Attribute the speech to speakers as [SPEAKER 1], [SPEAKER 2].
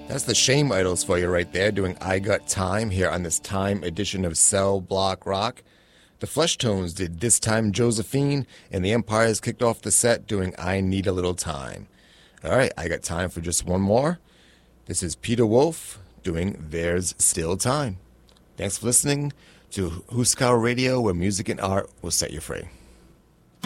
[SPEAKER 1] That's the Shame Idols for you right there, doing I Got Time here on this Time edition of Cell Block Rock. The Fleshtones did This Time Josephine, and the Empires kicked off the set doing I Need a Little Time. All right, I got time for just one more. This is Peter Wolf doing There's Still Time. Thanks for listening to Huskow Radio, where music and art will set you free.